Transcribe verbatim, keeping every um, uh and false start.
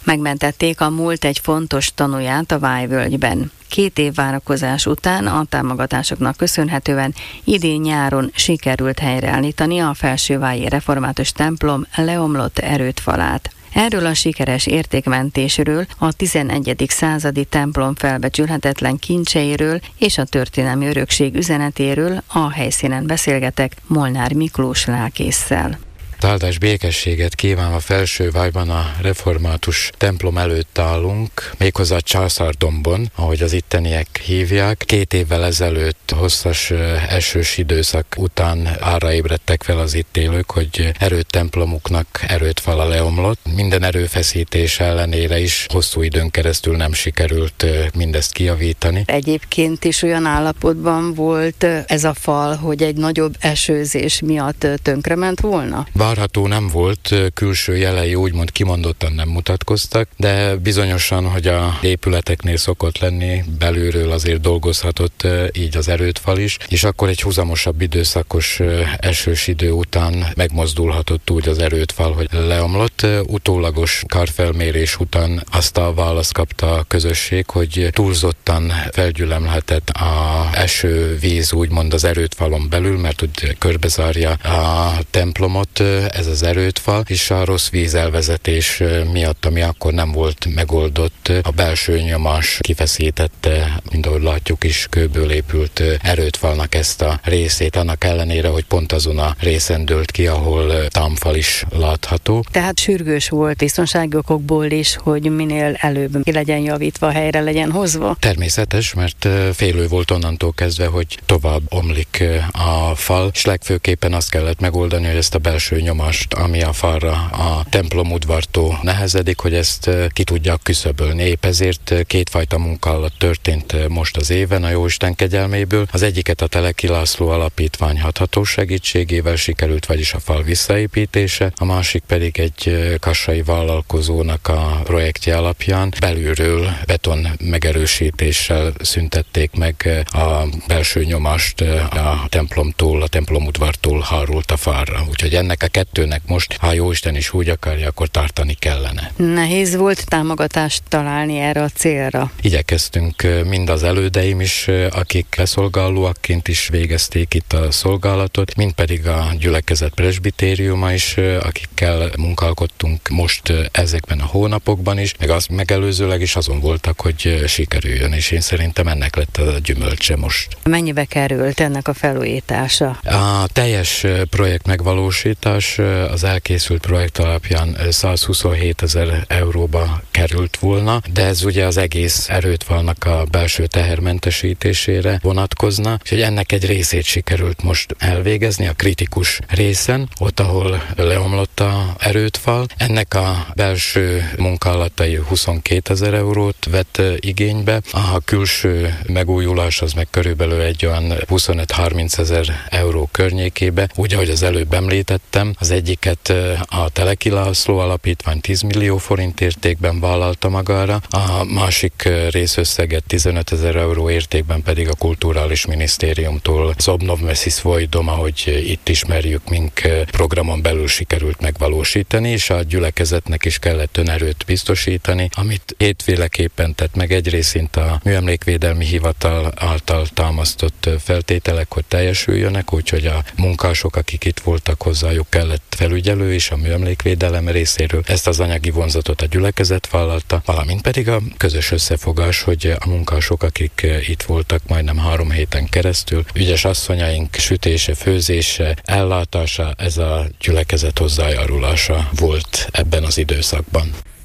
Megmentették a múlt egy fontos tanúját a Vájvölgyben. Két év várakozás után a támogatásoknak köszönhetően idén nyáron sikerült helyreállítani a Felsővályi Református templom leomlott erődfalát. Erről a sikeres értékmentésről, a tizenegyedik századi templom felbecsülhetetlen kincseiről és a történelmi örökség üzenetéről a helyszínen beszélgetek Molnár Miklós lelkésszel. Áldás békességet kívánva Felsővájban a református templom előtt állunk, méghozzá Császárdombon, ahogy az itteniek hívják. Két évvel ezelőtt hosszas esős időszak után arra ébredtek fel az itt élők, hogy erődtemplomuknak erődfala leomlott. Minden erőfeszítés ellenére is hosszú időn keresztül nem sikerült mindezt kijavítani. Egyébként is olyan állapotban volt ez a fal, hogy egy nagyobb esőzés miatt tönkrement volna? Várható nem volt, külső jelei úgymond kimondottan nem mutatkoztak, de bizonyosan, hogy a épületeknél szokott lenni, belülről azért dolgozhatott így az erődfal is, és akkor egy huzamosabb időszakos esős idő után megmozdulhatott úgy az erődfal, hogy leomlott. Utólagos karfelmérés után azt a választ kapta a közösség, hogy túlzottan felgyülemlhetett a esővíz úgymond az erődfalon belül, mert úgy körbezárja a templomot ez az erődfal, és a rossz vízelvezetés miatt, ami akkor nem volt megoldott, a belső nyomás kifeszítette, mint ahogy látjuk is, kőből épült erődfalnak ezt a részét, annak ellenére, hogy pont azon a részen dőlt ki, ahol támfal is látható. Tehát sürgős volt biztonsági okokból is, hogy minél előbb ki legyen javítva, helyre legyen hozva? Természetes, mert félő volt onnantól kezdve, hogy tovább omlik a fal, és legfőképpen azt kellett megoldani, hogy ezt a belső nyomást, ami a falra a templom udvartól nehezedik, hogy ezt ki tudják küszöbölni. Épp ezért kétfajta munkálat történt most az éven a Jóisten kegyelméből. Az egyiket a Teleki László Alapítvány hatható segítségével sikerült, vagyis a fal visszaépítése, a másik pedig egy kassai vállalkozónak a projektje alapján belülről beton megerősítéssel szüntették meg a belső nyomást a templomtól, a templom udvartól hárult a falra. Úgyhogy ennek a kettőnek most, ha Jóisten is úgy akarja, akkor tartani kellene. Nehéz volt támogatást találni erre a célra? Igyekeztünk, mind az elődeim is, akik leszolgálóakként is végezték itt a szolgálatot, mind pedig a gyülekezet presbitériuma is, akikkel munkálkodtunk most ezekben a hónapokban is, meg azt megelőzőleg is azon voltak, hogy sikerüljön, és én szerintem ennek lett a gyümölcse most. Mennyibe került ennek a felújítása? A teljes projekt megvalósítás az elkészült projekt alapján százhuszonhétezer euróba került volna, de ez ugye az egész erődfalnak a belső tehermentesítésére vonatkozna, és ennek egy részét sikerült most elvégezni, a kritikus részen, ott, ahol leomlott a erődfal. Ennek a belső munkálatai huszonkétezer eurót vett igénybe, a külső megújulás az meg körülbelül egy olyan huszonöt-harminc ezer euró környékébe, úgy, ahogy az előbb említettem, az egyiket a Teleki László Alapítvány tíz millió forint értékben vállalta magára, a másik részösszeget tizenöt ezer euró értékben pedig a Kulturális Minisztériumtól az Obnov Mesis Vojdom, ahogy itt ismerjük, mink programon belül sikerült megvalósítani, és a gyülekezetnek is kellett önerőt biztosítani, amit kétféleképpen tett meg. Egyrészt a Műemlékvédelmi Hivatal által támasztott feltételek, hogy teljesüljönek, úgyhogy a munkások, akik itt voltak, hozzájuk kellett felügyelő és a műemlékvédelem részéről. Ezt az anyagi vonzatot a gyülekezet vállalta, valamint pedig a közös összefogás, hogy a munkások, akik itt voltak majdnem három héten keresztül, ügyes asszonyaink sütése, főzése, ellátása, ez a gyülekezet hozzájárulása volt ebben az időszakban.